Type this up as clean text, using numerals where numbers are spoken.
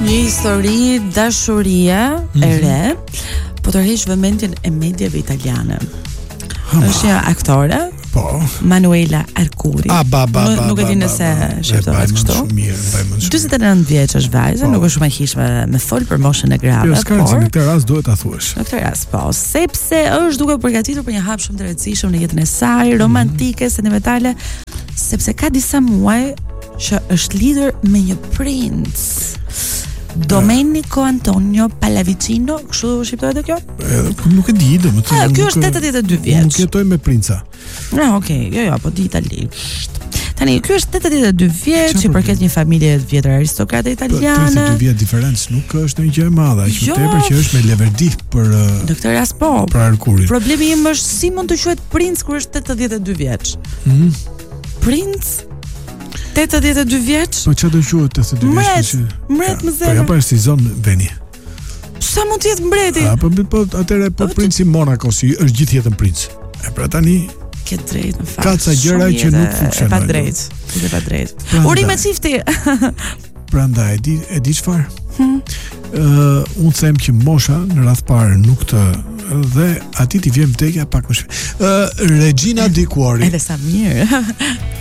Një histori dashurie e re, po tërheq vëmendjen e mediave italiane. Është një aktore, po, Manuela Arcuri. Nuk e di nëse shqiptohet kështu. 49 vjeç është vajza, nuk është shumë e hishme me fol për moshën e grave, por në këtë rast duhet ta thuash. Në këtë rast po, sepse është duke përgatitur për një hap shumë të rëndësishëm në jetën e saj, romantike, sentimentale, sepse ka disa muaj që është lidhur me një princ. Domenico Antonio Pallavicino, kështu shqiptohet kjo? Nuk e di, domethënë. Ky është 82 vjeç. Nuk jetoj me princa. Okay, jo, po di italisht. Tani, ky është 82 vjeç, i përket një familje të vjetër aristokrate italiane. 32 vjet diferencë nuk është ndonjë gjë e madhe, aq më tepër që është me leverdi për në këtë rast po. Për Arkurin. Problemi im është si mund të quhet princ kur është 82 vjeç. Princ 82 vjeç? Po çfarë do quhet 82 vjeç? Mret më zë. Po ja pa si zon veni. Sa mund të jetë mbreti? Po atëre po princi Monaco si është gjithë jetën princ. E pra tani ke drejt në fakt. Ka ca gjëra që nuk funksionojnë. Pa drejt. Është pa drejt. Urime çifti. Prandaj e di çfarë? Unë them që mosha në radh parë nuk të dhe aty ti vjen vdekja pak më shpejt. Regina Di Cuori. Edhe sa mirë.